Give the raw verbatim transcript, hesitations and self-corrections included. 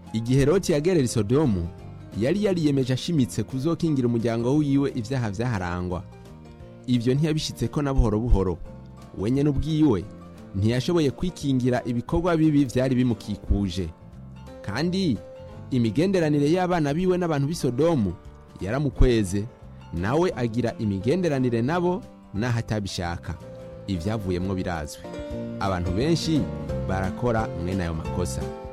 igihe Loti yagerera i Sodomu yari yariyemeje ashimitse kuzokingira umuryango wiwe ivyaha vyaharangwa. Ivyo ntiyabishitse ko na buhoro buhoro. Wenye n'ubwiwe ntiyashoboye kwikingira ibikorwa bibi vyari bimukikuje. Kandi imigenderanire y'abana biwe n'abantu b'i Sodomu yaramukweze, nawe agira imigenderanire nabo naho atabishaka. Ivyavuyemwo birazwi. Abantu benshi barakora mwene ayo makosa.